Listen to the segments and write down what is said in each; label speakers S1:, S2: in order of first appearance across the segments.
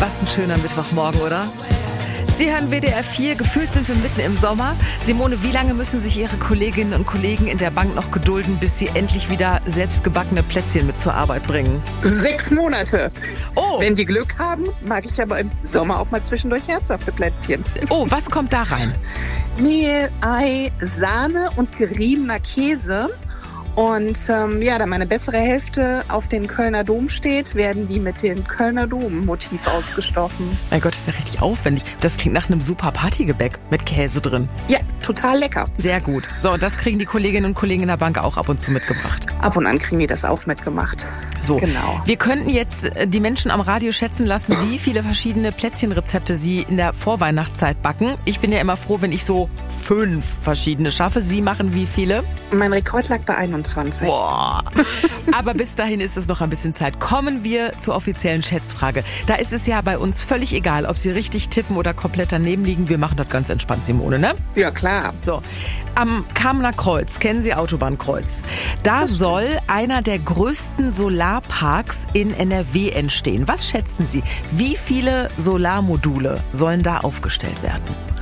S1: das ein schöner Mittwochmorgen, oder? Sie hören WDR 4, gefühlt sind wir mitten im Sommer. Simone, wie lange müssen sich Ihre Kolleginnen und Kollegen in der Bank noch gedulden, bis Sie endlich wieder selbstgebackene Plätzchen mit zur Arbeit bringen?
S2: 6 Monate.
S1: Oh.
S2: Wenn die Glück haben, mag ich aber im Sommer auch mal zwischendurch herzhafte Plätzchen.
S1: Oh, was kommt da rein?
S2: Mehl, Ei, Sahne und geriebener Käse. Und da meine bessere Hälfte auf den Kölner Dom steht, werden die mit dem Kölner Dom-Motiv ausgestochen.
S1: Mein Gott, ist ja richtig aufwendig. Das klingt nach einem super Partygebäck mit Käse drin.
S2: Ja, total lecker.
S1: Sehr gut. So, das kriegen die Kolleginnen und Kollegen in der Bank auch ab und zu mitgebracht.
S2: Ab und an kriegen die das auch mitgemacht.
S1: So,
S2: genau.
S1: Wir könnten jetzt die Menschen am Radio schätzen lassen, wie viele verschiedene Plätzchenrezepte sie in der Vorweihnachtszeit backen. Ich bin ja immer froh, wenn ich so 5 verschiedene schaffe. Sie machen wie viele?
S2: Mein Rekord lag bei 21.
S1: Boah. Aber bis dahin ist es noch ein bisschen Zeit. Kommen wir zur offiziellen Schätzfrage. Da ist es ja bei uns völlig egal, ob Sie richtig tippen oder komplett daneben liegen. Wir machen das ganz entspannt, Simone, ne?
S2: Ja, klar.
S1: So, am Kamener Kreuz, kennen Sie Autobahnkreuz? Da soll einer der größten Solarparks in NRW entstehen. Was schätzen Sie? Wie viele Solarmodule sollen da aufgestellt werden?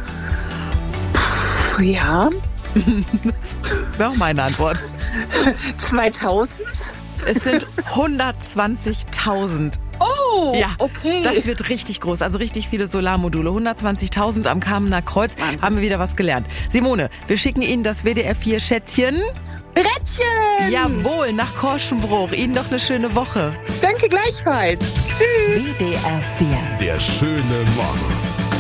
S2: Ja.
S1: Das wäre auch meine Antwort.
S2: 2000?
S1: Es sind 120.000.
S2: Oh,
S1: ja,
S2: okay.
S1: Das wird richtig groß, also richtig viele Solarmodule. 120.000 am Kamener Kreuz.
S2: Wahnsinn.
S1: Haben wir wieder was gelernt. Simone, wir schicken Ihnen das WDR 4 Schätzchen.
S2: Brettchen!
S1: Jawohl, nach Korschenbruch. Ihnen noch eine schöne Woche.
S2: Danke gleichfalls. Tschüss.
S1: WDR 4.
S3: Der schöne Morgen.